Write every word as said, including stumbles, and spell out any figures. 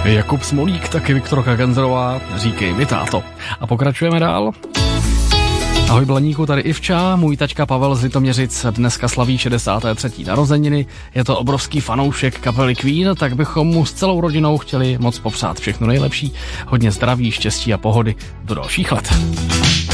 Jakub Smolík, taky Viktorka Ganzerová, říkej mi táto. A pokračujeme dál. Ahoj Blaníku, tady Ivča, můj taťka Pavel z Litoměřic dneska slaví šedesáté třetí narozeniny, je to obrovský fanoušek kapely Queen, tak bychom mu s celou rodinou chtěli moc popřát všechno nejlepší, hodně zdraví, štěstí a pohody do dalších let.